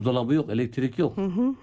Dolabı yok, elektrik yok.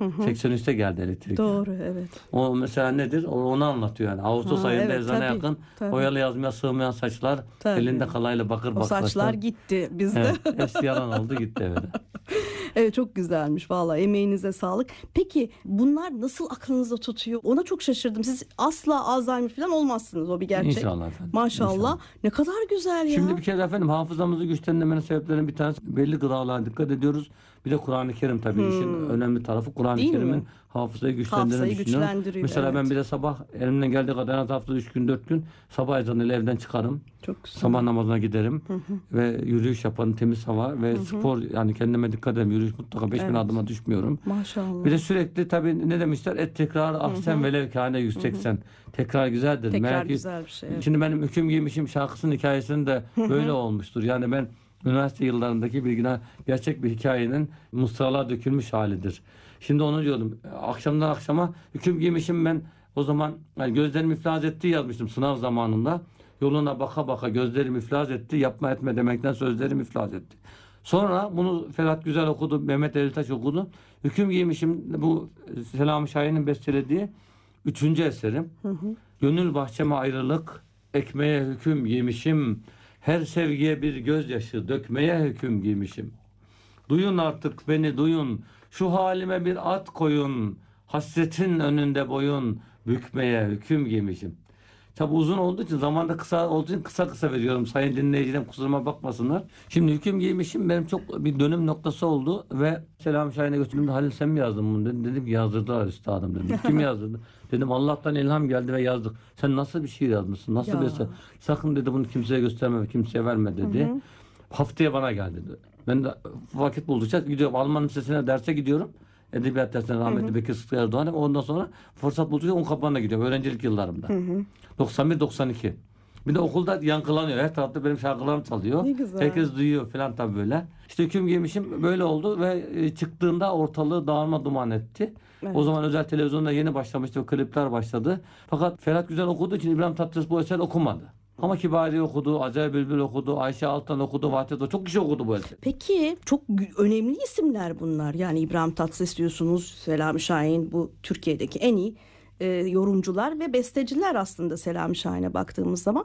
83'te geldi elektrik. Doğru, evet. O mesela nedir? Onu anlatıyor yani. Ağustos ayında evet, ezana tabii, yakın tabii. boyalı yazmaya sığmayan saçlar, Tabii. elinde kalayla bakır O bakır saçlar gitti bizde. Evet, eski yalan oldu gitti evet. Evet, çok güzelmiş vallahi, emeğinize sağlık. Peki bunlar nasıl aklınızda tutuyor? Ona çok şaşırdım. Siz asla Alzheimer falan olmazsınız, o bir gerçek. İnşallah efendim. Maşallah. İnşallah. Ne kadar güzel ya. Şimdi bir kere efendim hafızamızı güçlendirmenin sebeplerinden bir tanesi belli gıdalara dikkat ediyoruz. Bir de Kur'an-ı Kerim tabii işin önemli tarafı. Kur'an-ı Değil Kerim'in mi? hafızayı güçlendirdiğini Hafızayı düşünüyorum. güçlendiriyor, Mesela ben evet. bir de sabah elimden geldiği kadar en az haftada 3 gün 4 gün sabah ezanıyla evden çıkarım. Çok güzel. Sabah namazına giderim ve yürüyüş yaparım, temiz hava ve spor, yani kendime dikkat ederim. Yürüyüş mutlaka 5000 adıma düşmüyorum. Maşallah. Bir de sürekli tabii ne demişler? Et tekrar ahsen velev kâne 180. Tekrar güzeldir. Tekrar Meğer ki, güzel bir şey, evet. Şimdi benim Hüküm Giymişim şarkısının hikayesinde böyle olmuştur. Yani ben üniversite yıllarındaki bilgiler gerçek bir hikayenin mısralar dökülmüş halidir. Şimdi onu diyordum. Akşamdan akşama Hüküm Giymişim ben o zaman yani gözlerim iflas etti yazmıştım sınav zamanında. Yoluna baka baka gözlerim iflas etti. Yapma etme demekten sözlerim iflas etti. Sonra bunu Ferhat Güzel okudu. Mehmet Elitaş okudu. Hüküm Giymişim bu Selami Şahin'in bestelediği 3. eserim. Gönül bahçeme ayrılık, ekmeğe hüküm giymişim. Her sevgiye bir gözyaşı dökmeye hüküm giymişim. Duyun artık beni duyun. Şu halime bir at koyun. Hasretin önünde boyun bükmeye hüküm giymişim. Tabi uzun olduğu için, zamanda kısa olduğu için kısa kısa veriyorum. Sayın dinleyicilerim kusuruma bakmasınlar. Şimdi Hüküm Giymişim benim çok bir dönüm noktası oldu ve Selami Şahin'e götürdüm. Halil sen mi yazdın bunu dedim. Dedim ki yazdırdılar üstadım dedim. Kim yazdırdı? Dedim Allah'tan ilham geldi ve yazdık. Sen nasıl bir şiir yazmışsın? Nasıl Ya. bir eser? Sakın dedi bunu kimseye gösterme, kimseye verme dedi. Haftaya bana geldi dedi. Ben de vakit buldukça gidiyorum. Alman Lisesi'ne derse gidiyorum. Edebiyat dersine rahmetli Bekir Sıtkı Erdoğan. Ondan sonra fırsat buldukça Unkapanı'na gidiyorum. Öğrencilik yıllarımda. 91-92. Bir de okulda yankılanıyor. Her tarafta benim şarkılarım çalıyor. Ne güzel. Herkes duyuyor falan tabii böyle. İşte Hüküm Giymişim böyle oldu ve çıktığında ortalığı dağılma duman etti. Evet. O zaman özel televizyonda yeni başlamıştı ve klipler başladı. Fakat Ferhat Güzel okuduğu için İbrahim Tatlıses bu eser okumadı. Ama Kibariye okudu, Azer Bülbül okudu, Ayşe Altan okudu, Vahdet okudu. Çok kişi okudu bu eseri. Peki çok önemli isimler bunlar. Yani İbrahim Tatlıses diyorsunuz, Selami Şahin, bu Türkiye'deki en iyi yorumcular ve besteciler aslında Selami Şahin'e baktığımız zaman.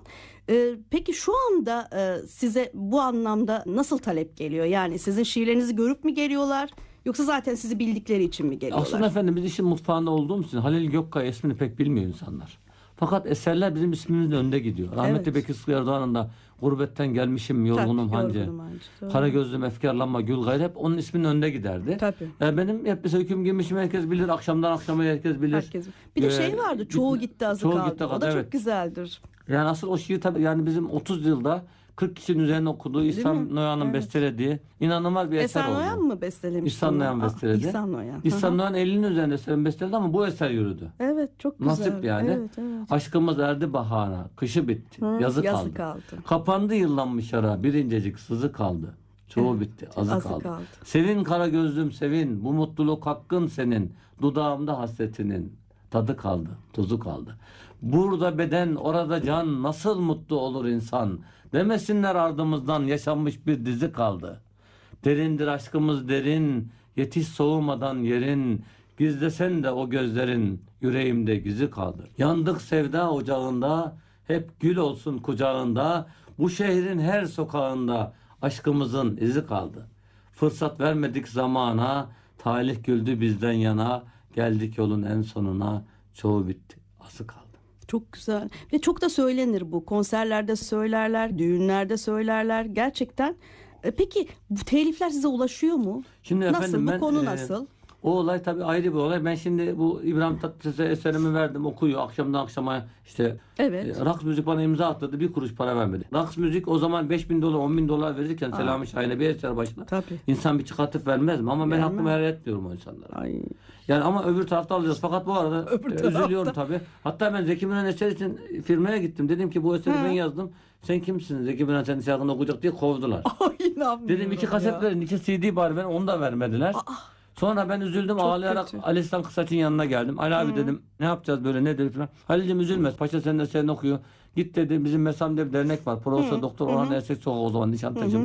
Peki şu anda size bu anlamda nasıl talep geliyor? Yani sizin şiirlerinizi görüp mü geliyorlar? Yoksa zaten sizi bildikleri için mi geliyorlar? Aslında efendim biz işin mutfağında olduğumuz için Halil Gökkaya ismini pek bilmiyor insanlar. Fakat eserler bizim ismimizin önünde gidiyor. Rahmetli Evet. Bekir Sıtkı Erdoğan'ın da Gurbetten gelmişim yorgunum Tabii, hancı. yorgunum hancı, doğru. Kara gözlüm efkarlanma gül gayrı hep onun isminin önünde giderdi. Tabii. Benim hep mesela Hüküm Giymişim herkes bilir. Akşamdan akşama herkes bilir. Herkes. Bir de şey vardı, çoğu gitti azı çoğu kaldı. gitti, O da evet. çok güzeldir. Yani asıl o şiir tabii yani bizim 30 yılda 40 kişinin üzerine okuduğu İhsan Noyan'ın Evet. bestelediği inanılmaz bir eser Esen oldu. Noyan mı bestelemiş? İhsan Noyan besteledi. İhsan Noyan. İhsan Noyan 50'nin üzerinde eserin besteledi ama bu eser yürüdü. Evet, çok güzel. Nasip yani. Evet, evet. Aşkımız erdi bahara, kışı bitti, yazı kaldı. Kapandı yıllanmış ara, bir incecik sızı kaldı. Çoğu bitti, azı kaldı. Sevin kara gözlüm sevin, bu mutluluk hakkın senin. Dudağımda hasretinin tadı kaldı, tuzu kaldı. Burada beden, orada can, nasıl mutlu olur insan. Demesinler ardımızdan yaşanmış bir dizi kaldı. Derindir aşkımız derin, yetiş soğumadan yerin. Gizlesen de o gözlerin yüreğimde güzü kaldı. Yandık sevda ocağında, hep gül olsun kucağında. Bu şehrin her sokağında aşkımızın izi kaldı. Fırsat vermedik zamana, talih güldü bizden yana. Geldik yolun en sonuna, çoğu bitti, azı kaldı. Çok güzel ve çok da söylenir bu. Konserlerde söylerler, düğünlerde söylerler. Gerçekten. Peki bu telifler size ulaşıyor mu? Şimdi nasıl? efendim Bu konu nasıl? O olay tabii ayrı bir olay. Ben şimdi bu İbrahim Tatlıses'e eserimi verdim, okuyor. Akşamdan akşama işte Evet. Raks Müzik bana imza attırdı. Bir kuruş para vermedi. Raks Müzik o zaman 5.000 dolar, 10.000 dolar verirken Selami Şahin'e bir eser başına. Tabii. İnsan bir çıkartıp vermez mi? Ama ben Vermem. hakkımı helal etmiyorum o insanlara. Ay. Yani ama öbür tarafta alacağız. Fakat bu arada üzülüyorum tabii. Hatta ben Zeki Müren eser için firmaya gittim. Dedim ki bu eseri ben yazdım. Sen kimsin? Zeki Müren senin şarkını okuyacak diye kovdular. Ay, inanmıyorum Dedim 2 kaset verin, 2 CD bari, ben onu da vermediler. Sonra ben üzüldüm, ağlayarak kötü. Ali İhsan Kısaç'ın yanına geldim. Ali abi dedim, ne yapacağız böyle, nedir falan. Halil'cim üzülme, paşa senin eserini okuyor. Git dedi, bizim Mesam'da bir dernek var. Profesör Doktor Orhan Ersek Sokak o zaman Nişantaşı'nda.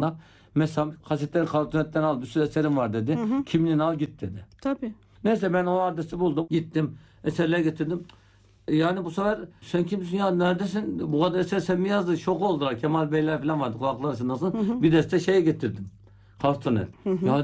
Mesam kasetleri kartonetten al, bir sürü eserim var dedi. Kimliğini al git dedi. Tabii. Neyse ben o adresi buldum. Gittim. Eserleri getirdim. Yani bu sefer sen kimsin ya, neredesin? Bu kadar eser sen mi yazdın? Şok oldular. Kemal Beyler falan vardı kulakları nasıl? Bir deste şey getirdim. Kartonet. Ya